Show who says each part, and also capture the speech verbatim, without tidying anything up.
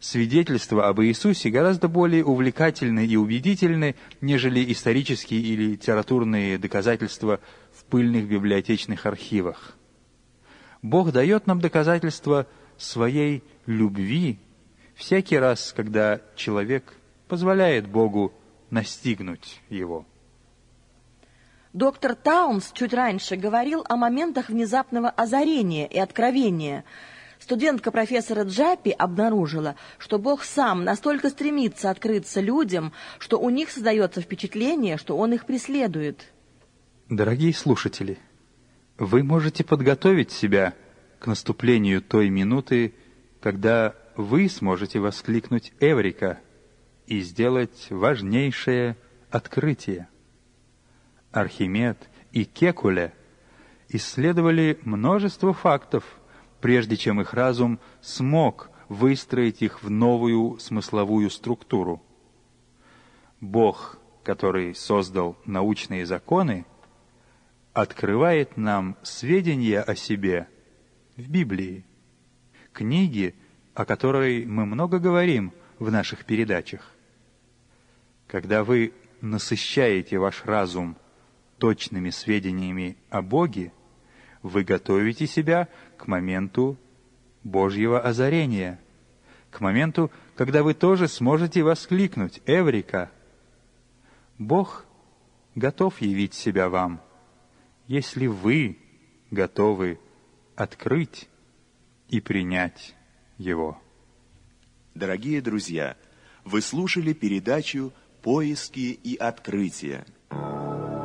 Speaker 1: свидетельства об Иисусе гораздо более увлекательны и убедительны, нежели исторические или литературные доказательства в пыльных библиотечных архивах. Бог дает нам доказательства своей любви всякий раз, когда человек позволяет Богу настигнуть его.
Speaker 2: Доктор Таунс чуть раньше говорил о моментах внезапного озарения и откровения. Студентка профессора Джаппи обнаружила, что Бог сам настолько стремится открыться людям, что у них создается впечатление, что Он их преследует.
Speaker 1: Дорогие слушатели, вы можете подготовить себя к наступлению той минуты, когда вы сможете воскликнуть «Эврика» и сделать важнейшее открытие. Архимед и Кекуле исследовали множество фактов, прежде чем их разум смог выстроить их в новую смысловую структуру. Бог, который создал научные законы, открывает нам сведения о себе в Библии, книге, о которой мы много говорим в наших передачах. Когда вы насыщаете ваш разум точными сведениями о Боге, вы готовите себя к моменту Божьего озарения, к моменту, когда вы тоже сможете воскликнуть «Эврика!». Бог готов явить себя вам, если вы готовы открыть и принять Его.
Speaker 3: Дорогие друзья, вы слушали передачу «Поиски и открытия».